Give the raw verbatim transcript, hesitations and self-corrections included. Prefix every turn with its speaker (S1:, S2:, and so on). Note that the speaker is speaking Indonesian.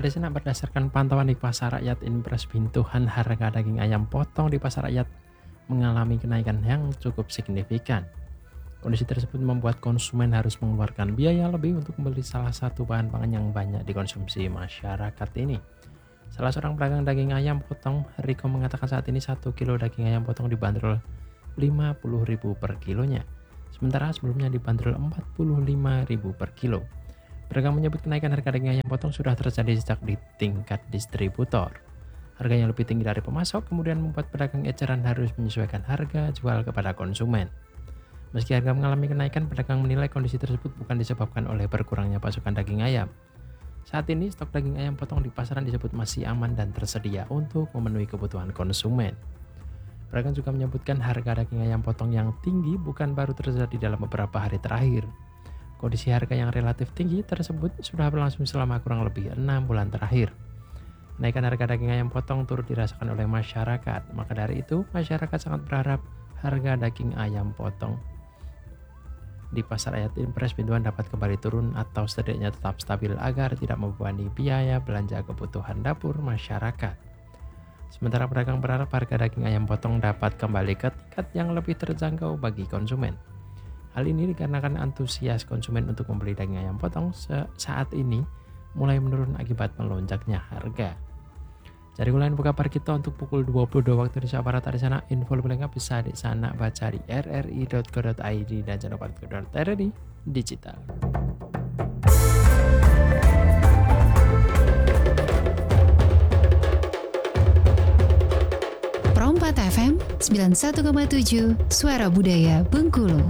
S1: Hari Senin berdasarkan pantauan di Pasar Rakyat Impres Bintuhan, harga daging ayam potong di Pasar Rakyat mengalami kenaikan yang cukup signifikan. Kondisi tersebut membuat konsumen harus mengeluarkan biaya lebih untuk membeli salah satu bahan pangan yang banyak dikonsumsi masyarakat ini. Salah seorang pedagang daging ayam potong, Riko, mengatakan saat ini satu kilo daging ayam potong dibanderol lima puluh ribu per kilonya, sementara sebelumnya dibanderol empat puluh lima ribu per kilo. Pedagang menyebut kenaikan harga daging ayam potong sudah terjadi sejak di tingkat distributor. Harga yang lebih tinggi dari pemasok kemudian membuat pedagang eceran harus menyesuaikan harga jual kepada konsumen. Meski harga mengalami kenaikan, pedagang menilai kondisi tersebut bukan disebabkan oleh berkurangnya pasokan daging ayam. Saat ini stok daging ayam potong di pasaran disebut masih aman dan tersedia untuk memenuhi kebutuhan konsumen. Pedagang juga menyebutkan harga daging ayam potong yang tinggi bukan baru terjadi dalam beberapa hari terakhir. Kondisi harga yang relatif tinggi tersebut sudah berlangsung selama kurang lebih enam bulan terakhir. Kenaikan harga daging ayam potong turut dirasakan oleh masyarakat. Maka dari itu, masyarakat sangat berharap harga daging ayam potong di Pasar Rakyat Impres Bintuhan dapat kembali turun atau setidaknya tetap stabil agar tidak membebani biaya belanja kebutuhan dapur masyarakat. Sementara pedagang berharap harga daging ayam potong dapat kembali ke tingkat yang lebih terjangkau bagi konsumen. Hal ini dikarenakan antusias konsumen untuk membeli daging ayam potong saat ini mulai menurun akibat melonjaknya harga. Cari ulangan buka kabar kita untuk pukul dua puluh dua waktu Indonesia Barat. Di sana info lebih lengkap bisa di sana baca di r r i dot co dot i d dan jangan lupa dot r r i digital.
S2: Pro empat F M sembilan puluh satu koma tujuh Suara Budaya Bengkulu.